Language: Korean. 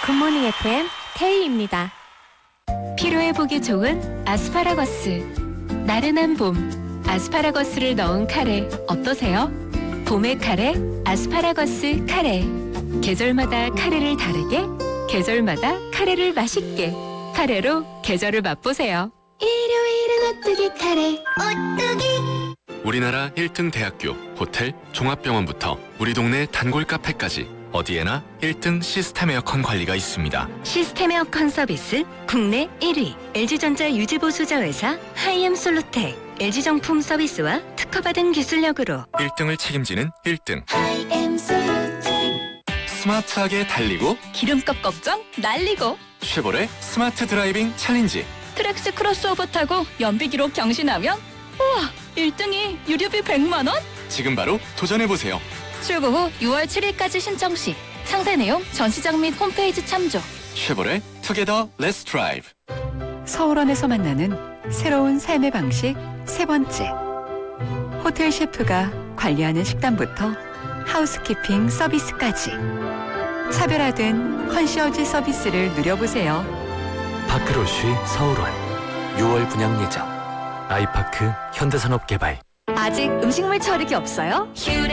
굿모닝 FM K입니다. 피로에 보기 좋은 아스파라거스. 나른한 봄, 아스파라거스를 넣은 카레 어떠세요? 봄의 카레, 아스파라거스 카레. 계절마다 카레를 다르게, 계절마다 카레를 맛있게. 카레로 계절을 맛보세요. 일요일은 오뚜기 카레 오뚜기. 우리나라 1등 대학교, 호텔, 종합병원부터 우리 동네 단골 카페까지 어디에나 1등 시스템 에어컨 관리가 있습니다. 시스템 에어컨 서비스 국내 1위. LG전자 유지보수자회사 하이엠솔루텍. LG정품 서비스와 특허받은 기술력으로 1등을 책임지는 1등. 하이엠솔루텍. 스마트하게 달리고 기름값 걱정 날리고 쉐보레 스마트 드라이빙 챌린지. 트랙스 크로스오버 타고 연비기로 경신하면 우와 1등이 유류비 100만 원? 지금 바로 도전해보세요. 출고 후 6월 7일까지 신청 시 상세 내용 전시장 및 홈페이지 참조. 쉐보레 투게더 렛츠 드라이브. 서울원에서 만나는 새로운 삶의 방식 세 번째. 호텔 셰프가 관리하는 식단부터 하우스키핑 서비스까지 차별화된 컨시어지 서비스를 누려보세요. 파크로쉬 서울원 6월 분양 예정. 아이파크 현대산업개발. 아직 음식물 처리기 없어요?